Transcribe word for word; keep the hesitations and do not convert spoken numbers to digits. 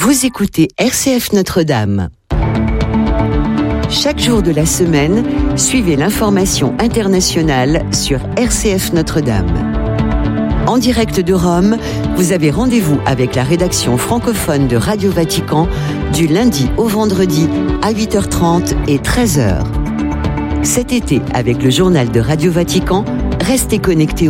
Vous écoutez R C F Notre-Dame. Chaque jour de la semaine, suivez l'information internationale sur R C F Notre-Dame. En direct de Rome, vous avez rendez-vous avec la rédaction francophone de Radio Vatican du lundi au vendredi à huit heures trente et treize heures. Cet été, avec le journal de Radio Vatican, restez connectés